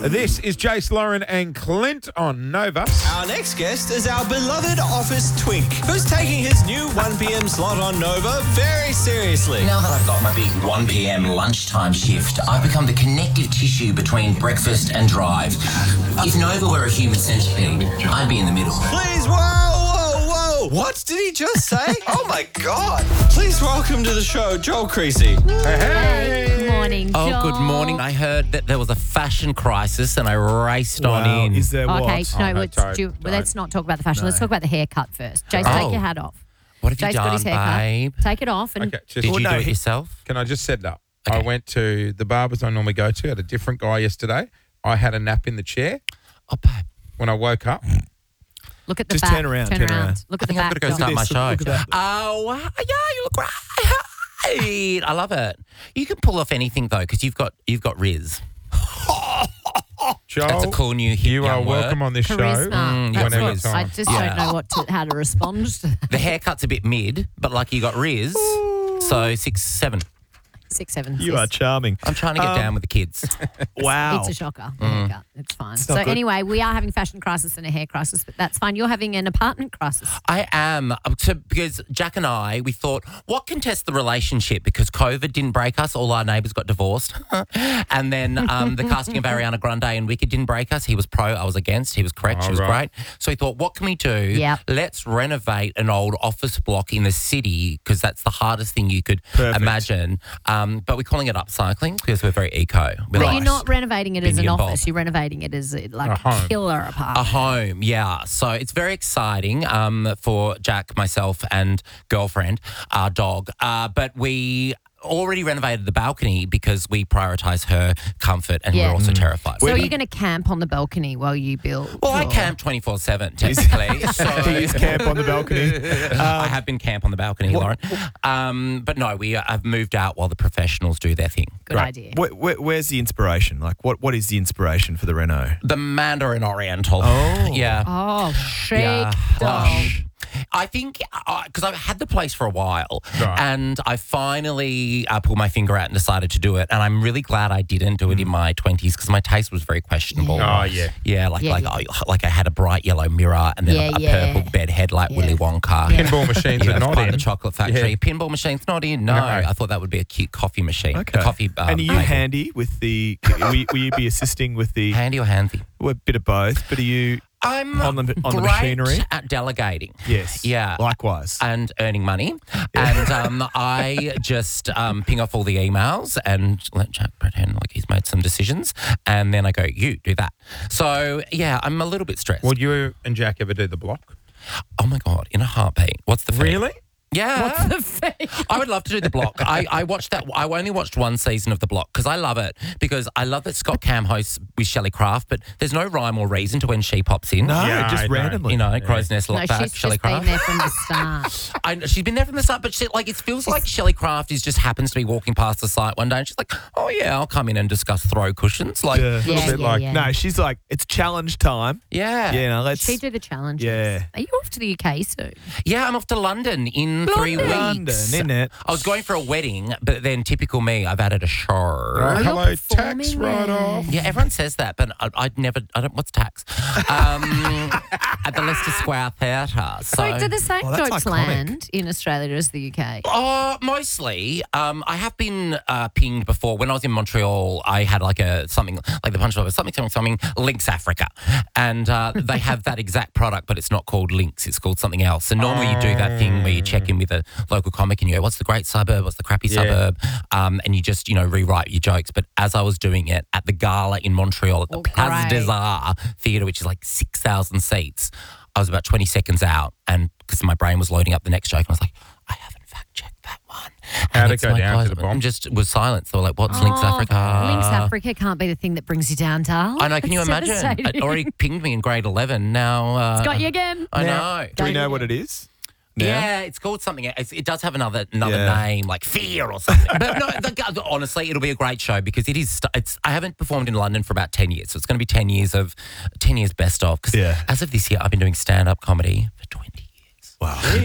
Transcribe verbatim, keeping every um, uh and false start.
This is Jace, Lauren and Clint on Nova. Our next guest is our beloved office twink, who's taking his new one p.m. slot on Nova very seriously. Now that I've got my big one p.m. lunchtime shift, I've become the connective tissue between breakfast and drive. If Nova were a human centipede, I'd be in the middle. Please, whoa, whoa, whoa. What did he just say? Oh, my God. Please welcome to the show, Joel Creasy. Hey. Good morning, Oh, Joel. good morning. I heard that there was a fashion crisis and I raced on Wow, in. is there Okay, what? no, Oh, no, let's, don't, do, don't. let's not talk about the fashion. Let's talk about the haircut first. Jace, Oh. take your hat off. What have you Jace got done, his haircut. babe? Take it off. And Okay, just, Did Well, you no, do it he- yourself? can I just set it up? Okay. I went to the barbers I normally go to. I had a different guy yesterday. I had a nap in the chair. Oh, babe. When I woke up, look at the Just back. turn around, Turn, turn around. around. Look I at the think I'm back. going to go Joel. start my This, show. look at that. Oh, yeah, you look great. I love it. You can pull off anything, though, because you've got, you've got Riz. Joel, That's a cool new hit you are young word. welcome on this show. Charisma. Mm, That's whenever what, it's I on. just Yeah. don't know what to, how to respond to that. The haircut's a bit mid, but like you got Riz, so six, seven. Six, seven, You six. are charming. I'm trying to get Um, down with the kids. Wow. It's a shocker. Mm. The haircut. It's fine. so not good. anyway, we are having fashion crisis and a hair crisis, but that's fine. You're having an apartment crisis. I am, um, to, because Jack and I, we thought, what can test the relationship? Because COVID didn't break us. All our neighbours got divorced. And then um, the casting of Ariana Grande and Wicked didn't break us. He was pro, I was against. He was correct, Oh, she was right. great. So we thought, what can we do? Yep. Let's renovate an old office block in the city because that's the hardest thing you could Perfect. imagine. Um, but we're calling it upcycling because we're very eco. We But like you're not renovating it as an Bingy and office. Bob. You're renovating it as a, like A a home. killer A apartment. home, yeah. So it's very exciting um, for Jack, myself, and girlfriend, our dog. Uh, but we already renovated the balcony because we prioritise her comfort and Yeah. we're also terrified. So So are you going to camp on the balcony while you build? well, I your- camp twenty-four seven, technically. so He is camp on the balcony. I have been camp on the balcony, Lauren. Um, but no, we uh, have moved out while the professionals do their thing. Good idea. Where, where, where's the inspiration? Like, what, what is the inspiration for the reno? The Mandarin Oriental. Oh. Yeah. Oh, shake, Yeah. doll. Gosh. I think because I've had the place for a while Right. and I finally uh, pulled my finger out and decided to do it. And I'm really glad I didn't do it in my twenties because my taste was very questionable. Oh, yeah. Yeah, like Yeah, like yeah. I, like I had a bright yellow mirror and then Yeah, a, a yeah. purple bed head like Yeah. Willy Wonka. Yeah. Pinball machines You are know, not by in. the chocolate factory. Yeah. Pinball machine's not in. No, No. I thought that would be a cute coffee machine. Okay. A coffee. Um, and are you maker. handy with the, will you, will you be assisting with the, Handy or handy? well, a bit of both, but are you I'm on the, on the great machinery? at delegating. Yes. Yeah. Likewise. And earning money. And um, I just um, ping off all the emails and let Jack pretend like he's made some decisions. And then I go, you do that. So, yeah, I'm a little bit stressed. Would you and Jack ever do the block? Oh, my God, in a heartbeat. What's the fee? Really? Yeah. The fee. I would love to do the block. I, I watched that. I only watched one season of the block because I love it because I love that Scott Cam hosts with Shelley Craft, but there's no rhyme or reason to when she pops in. no, Yeah, I just know. randomly. You know, Crow's Nest, No, lock she's back, just Shelley been Craft. there from the start. I know, she's been there from the start, but she, like it feels like Shelley Craft is just happens to be walking past the site one day and she's like, oh yeah, I'll come in and discuss throw cushions. Like, Yeah. A little Yeah, bit yeah, like, yeah. No, she's like, it's challenge time. yeah. Yeah, no, let's. She do the challenges. Yeah. Are you off to the U K soon? Yeah, I'm off to London in three weeks. London, isn't it? I was going for a wedding, but then typical me, I've added a show. Oh, you're hello, tax performing write off. there. Yeah, everyone says that, but I, I'd never. I don't. What's tax? Um, at the Leicester Square Theatre. So, So, do the same Oh, that's jokes iconic. land in Australia as the U K? Oh, mostly. Um, I have been uh, pinged before. When I was in Montreal, I had like a something like the punchline was something something something Lynx Africa, and uh, they have that exact product, but it's not called Lynx. It's called something else. And normally you do that thing where you check in with a local comic and you go, "What's the great suburb? What's the crappy Yeah. suburb?" Um, and you just you know rewrite your jokes. But as I was doing it at the gala in Montreal at the Oh, Place great. des Arts Theatre, which is like six thousand seats, I was about twenty seconds out, and because my brain was loading up the next joke, and I was like, I haven't fact checked that one. How'd And it it's go like, down to guys, the bomb? I'm just was silent. So like, what's Lynx Oh, Africa? Lynx Africa can't be the thing that brings you down, Dal. I know. Can you It's imagine? devastating. It already pinged me in grade eleven. Now uh, Got you again. I Now, know. Do we know what it is? Now? Yeah, it's called something. It's, it does have another another Yeah. name, like Fear or something. But no, the, honestly, it'll be a great show because it is. st- It's. I haven't performed in London for about ten years, so it's going to be ten years of ten years best of. Because Yeah. as of this year, I've been doing stand up comedy for twenty years. Wow.